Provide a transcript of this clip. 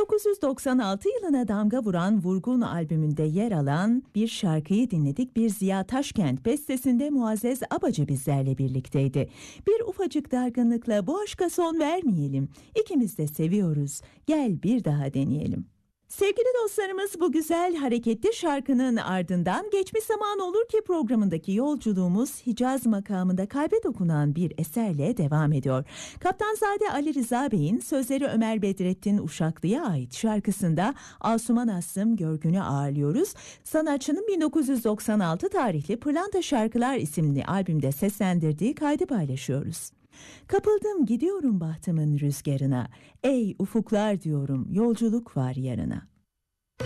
1996 yılına damga vuran Vurgun albümünde yer alan bir şarkıyı dinledik. Bir Ziya Taşkent bestesinde Muazzez Abacı bizlerle birlikteydi. Bir ufacık dargınlıkla bu aşka son vermeyelim. İkimiz de seviyoruz. Gel bir daha deneyelim. Sevgili dostlarımız, bu güzel hareketli şarkının ardından Geçmiş Zaman Olur Ki programındaki yolculuğumuz Hicaz makamında kalbe dokunan bir eserle devam ediyor. Kaptanzade Ali Rıza Bey'in sözleri Ömer Bedrettin Uşaklı'ya ait şarkısında Asuman Aslım Görgün'ü ağırlıyoruz. Sanatçının 1996 tarihli Pırlanta Şarkılar isimli albümde seslendirdiği kaydı paylaşıyoruz. Kapıldım gidiyorum bahtımın rüzgarına, ey ufuklar diyorum yolculuk var yarına.